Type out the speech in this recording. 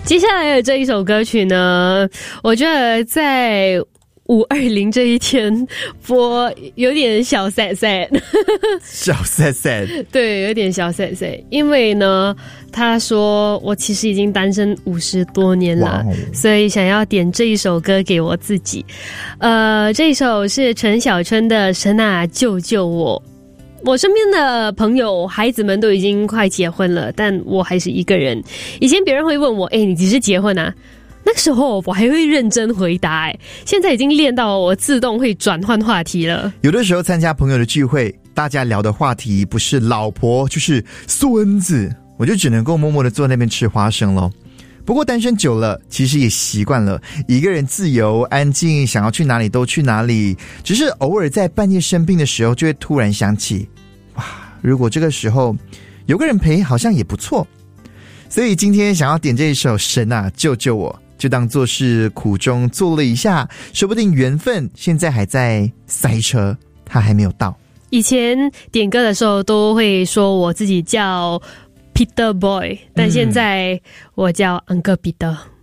接下来的这一首歌曲呢，我觉得在520这一天播有点小 sad 小 sad 对，有点小 sad 因为呢他说我其实已经单身50多年了，所以想要点这一首歌给我自己。这一首是陈小春的《神啊救救我》。我身边的朋友孩子们都已经快结婚了，但我还是一个人。以前别人会问我你几时结婚啊？那个时候我还会认真回答现在已经练到我自动会转换话题了。 有的时候参加朋友的聚会，大家聊的话题不是老婆就是孙子，我就只能够默默的坐那边吃花生咯。不过单身久了，其实也习惯了一个人自由安静，想要去哪里都去哪里，只是偶尔在半夜生病的时候就会突然想起，哇，如果这个时候有个人陪好像也不错。所以今天想要点这一首《神啊救救我》，就当作是苦中作乐一下，说不定缘分现在还在塞车，他还没有到。 以前点歌的时候都会说我自己叫Peter Boy， 但现在我叫 Uncle Peter。